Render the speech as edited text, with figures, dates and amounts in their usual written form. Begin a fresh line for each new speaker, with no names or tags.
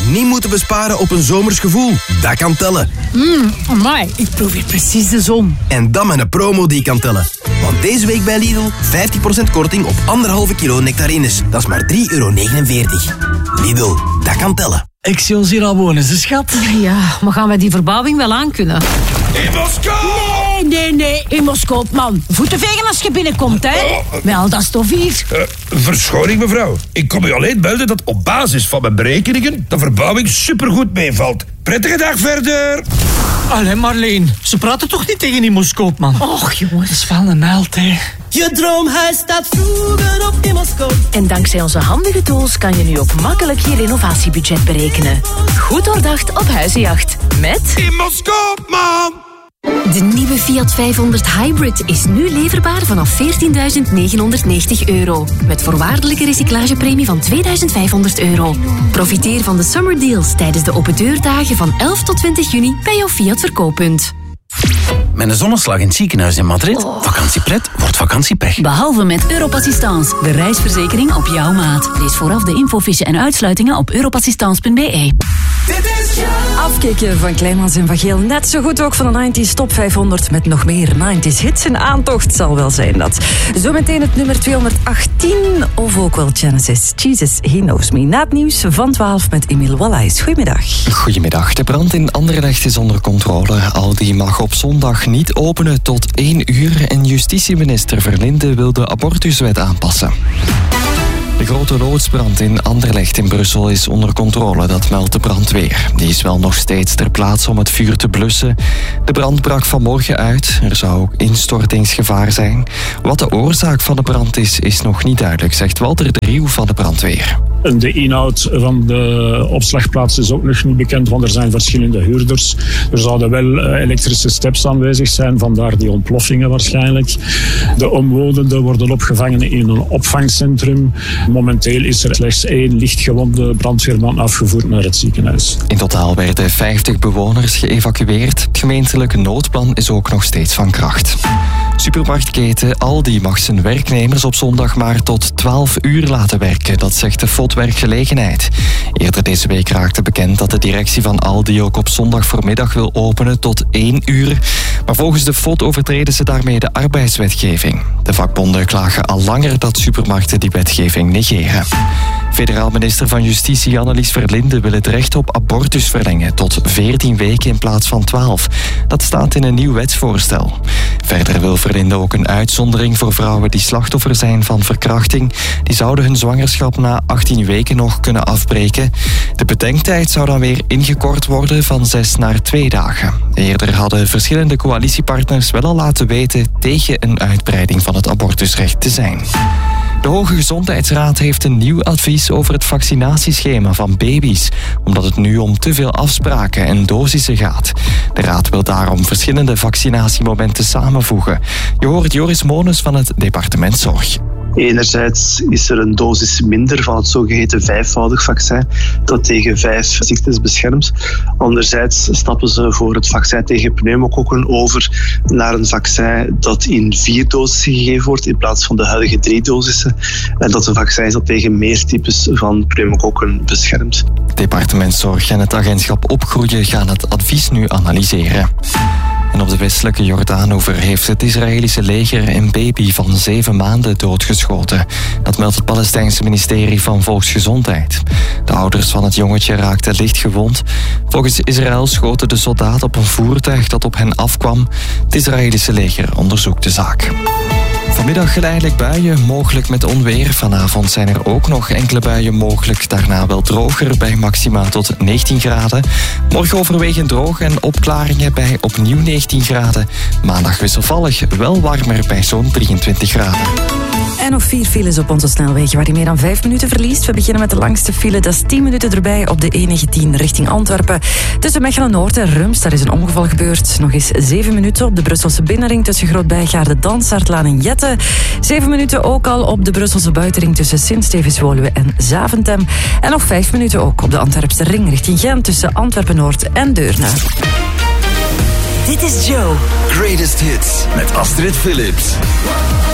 niet moeten besparen op een zomers gevoel. Dat kan tellen.
Amai, ik proef hier precies de zon.
En dan met een promo die kan tellen. Want deze week bij Lidl 50% korting op 1,5 kilo nectarines. Dat is maar €3,49. Lidl, dat kan tellen.
Ik zie ons hier al wonen, ze schat.
Ja, maar gaan wij die verbouwing wel aankunnen? Nee, Immoscoop, man. Voeten vegen als je binnenkomt, hè. Wel, dat is toch hier.
Verschoning, mevrouw. Ik kom u alleen melden dat op basis van mijn berekeningen de verbouwing supergoed meevalt. Prettige dag verder.
Allee, Marleen, ze praten toch niet tegen Immoscoop, man?
Och, jongens.
Dat is wel een held, hè.
Je droomhuis staat vroeger op Immoscoop.
En dankzij onze handige tools kan je nu ook makkelijk je renovatiebudget berekenen. Goed doordacht op huizenjacht. Met
Immoscoop, man.
de nieuwe Fiat 500 Hybrid is nu leverbaar vanaf €14.990. Met voorwaardelijke recyclagepremie van €2.500. Profiteer van de summer deals tijdens de opendeurdagen van 11 tot 20 juni bij jouw Fiat verkooppunt.
Met een zonneslag in het ziekenhuis in Madrid. Vakantiepret wordt vakantiepech.
Behalve met Europassistance, de reisverzekering op jouw maat. Lees vooraf de infofiche en uitsluitingen op europassistance.be.
Afkicken van Kleimans en Van Geel. Net zo goed ook van de 90s Top 500 met nog meer 90s hits in aantocht zal wel zijn dat. Zometeen het nummer 218 of ook wel Genesis. Jesus, He Knows Me. Na het nieuws van 12 met Emiel Wallace. Goedemiddag.
Goedemiddag. De brand in Anderlecht is onder controle. Aldi mag op zondag niet openen tot 1 uur en justitieminister Verlinde wil de abortuswet aanpassen. De grote loodsbrand in Anderlecht in Brussel is onder controle, dat meldt de brandweer. Die is wel nog steeds ter plaatse om het vuur te blussen. De brand brak vanmorgen uit. Er zou ook instortingsgevaar zijn. Wat de oorzaak van de brand is nog niet duidelijk, zegt Walter de Rieuw van de brandweer.
De inhoud van de opslagplaats is ook nog niet bekend, want er zijn verschillende huurders. Er zouden wel elektrische steps aanwezig zijn, vandaar die ontploffingen waarschijnlijk. De omwonenden worden opgevangen in een opvangcentrum. Momenteel is er slechts 1 lichtgewonde brandweerman afgevoerd naar het ziekenhuis.
In totaal werden 50 bewoners geëvacueerd. Het gemeentelijke noodplan is ook nog steeds van kracht. Supermarktketen Aldi mag zijn werknemers op zondag maar tot 12 uur laten werken. Dat zegt de FOD Werkgelegenheid. Eerder deze week raakte bekend dat de directie van Aldi ook op zondag voormiddag wil openen tot 1 uur. Maar volgens de FOD overtreden ze daarmee de arbeidswetgeving. De vakbonden klagen al langer dat supermarkten die wetgeving negeren. Federaal minister van Justitie Annelies Verlinde wil het recht op abortus verlengen tot 14 weken in plaats van 12. Dat staat in een nieuw wetsvoorstel. Verder wil Verlinde ook een uitzondering voor vrouwen die slachtoffer zijn van verkrachting. Die zouden hun zwangerschap na 18 weken nog kunnen afbreken. De bedenktijd zou dan weer ingekort worden van 6 naar 2 dagen. Eerder hadden verschillende coalitiepartners wel al laten weten tegen een uitbreiding van het abortusrecht te zijn. De Hoge Gezondheidsraad heeft een nieuw advies over het vaccinatieschema van baby's, omdat het nu om te veel afspraken en dosissen gaat. De raad wil daarom verschillende vaccinatiemomenten samenvoegen. Je hoort Joris Mones van het departement Zorg.
Enerzijds is er een dosis minder van het zogeheten 5-voudig vaccin dat tegen 5 ziektes beschermt. Anderzijds stappen ze voor het vaccin tegen pneumokokken over naar een vaccin dat in 4 dosissen gegeven wordt in plaats van de huidige 3 dosissen. En dat een vaccin is dat tegen meer types van pneumokokken beschermt.
Het departement Zorg en het agentschap Opgroeien gaan het advies nu analyseren. En op de westelijke Jordaanoever heeft het Israëlische leger een baby van 7 maanden doodgeschoten. Dat meldt het Palestijnse ministerie van Volksgezondheid. De ouders van het jongetje raakten licht gewond. Volgens Israël schoten de soldaten op een voertuig dat op hen afkwam. Het Israëlische leger onderzoekt de zaak. Vanmiddag geleidelijk buien, mogelijk met onweer. Vanavond zijn er ook nog enkele buien mogelijk. Daarna wel droger bij maxima tot 19 graden. Morgen overwegend droog en opklaringen bij opnieuw 19 graden. Maandag wisselvallig, wel warmer bij zo'n 23 graden.
En nog 4 files op onze snelwegen waar je meer dan 5 minuten verliest. We beginnen met de langste file, dat is 10 minuten erbij op de E19 richting Antwerpen. Tussen Mechelen-Noord en Rums, daar is een ongeval gebeurd. Nog eens 7 minuten op de Brusselse binnenring tussen Groot-Bijgaarde, Dansaardlaan en Jette. 7 minuten ook al op de Brusselse buitenring tussen Sint-Stevens-Woluwe en Zaventem. En nog 5 minuten ook op de Antwerpse ring richting Gent tussen Antwerpen-Noord en Deurne.
Dit is Joe.
Greatest Hits met Astrid Phillips.